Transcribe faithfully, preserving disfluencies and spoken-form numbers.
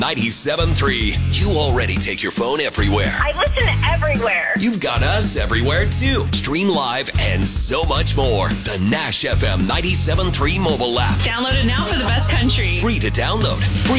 ninety-seven point three. You already take your phone everywhere. I listen everywhere. You've got us everywhere, too. Stream live and so much more. The Nash F M ninety-seven point three mobile app. Download it now for the best country. Free to download. Free